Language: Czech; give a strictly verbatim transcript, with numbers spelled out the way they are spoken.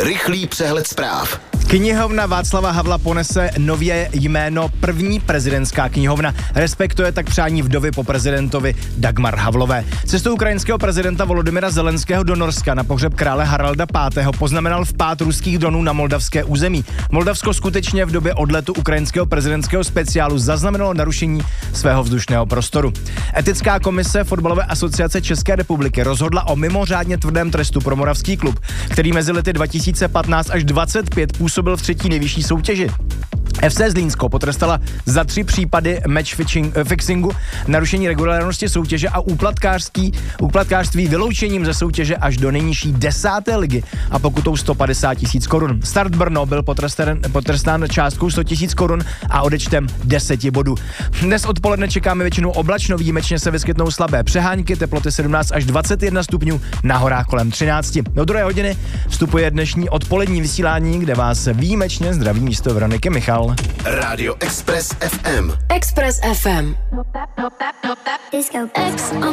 Rychlý přehled zpráv. Knihovna Václava Havla ponese nově jméno první prezidentská knihovna. Respektuje tak přání vdovy po prezidentovi Dagmar Havlové. Cestou ukrajinského prezidenta Volodymyra Zelenského do Norska na pohřeb krále Haralda pátého poznamenal vpád ruských dronů na moldavské území. Moldavsko skutečně v době odletu ukrajinského prezidentského speciálu zaznamenalo narušení svého vzdušného prostoru. Etická komise Fotbalové asociace České republiky rozhodla o mimořádně tvrdém trestu pro moravský klub, který mezi lety dva tisíce patnáct až dvacet pět působil v třetí nejvyšší soutěži. F C Zlínsko potrestala za tři případy match fixingu, narušení regulárnosti soutěže a úplatkářství, úplatkářství vyloučením ze soutěže až do nejnižší desáté ligy a pokutou sto padesát tisíc korun. Start Brno byl potrestán, potrestán částkou sto tisíc korun a odečtem deseti bodů. Dnes odpoledne čekáme většinou oblačno, výjimečně se vyskytnou slabé přehánky, teploty sedmnáct až dvacet jedna stupňů, na horách kolem třináct. Do druhé hodiny vstupuje dnešní odpolední vysílání, kde vás výjimečně zdraví místo Veroniky Michal. Radio Express F M. Express F M. Disco X